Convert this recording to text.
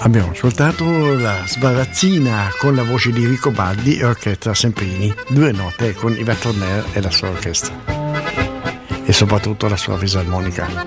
Abbiamo ascoltato la Sbarazzina con la voce di Rico Baldi e Orchestra Semprini, 2 note con Yvette Horner e la sua orchestra e soprattutto la sua fisarmonica.